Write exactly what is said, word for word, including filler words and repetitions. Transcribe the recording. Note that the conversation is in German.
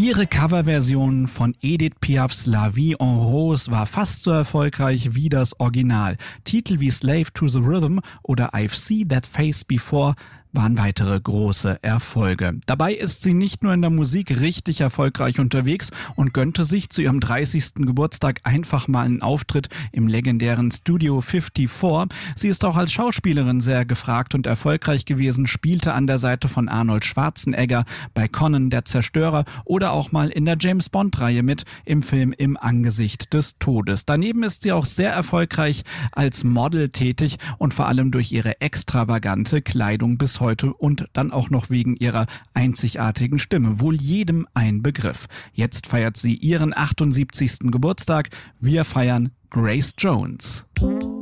Ihre Coverversion von Edith Piafs La Vie en Rose war fast so erfolgreich wie das Original. Titel wie Slave to the Rhythm oder I've Seen That Face Before waren weitere große Erfolge. Dabei ist sie nicht nur in der Musik richtig erfolgreich unterwegs und gönnte sich zu ihrem dreißigsten Geburtstag einfach mal einen Auftritt im legendären Studio vierundfünfzig. Sie ist auch als Schauspielerin sehr gefragt und erfolgreich gewesen, spielte an der Seite von Arnold Schwarzenegger bei Conan der Zerstörer oder auch mal in der James-Bond-Reihe mit im Film Im Angesicht des Todes. Daneben ist sie auch sehr erfolgreich als Model tätig und vor allem durch ihre extravagante Kleidung bis heute und dann auch noch wegen ihrer einzigartigen Stimme. Wohl jedem ein Begriff. Jetzt feiert sie ihren achtundsiebzigsten Geburtstag. Wir feiern Grace Jones.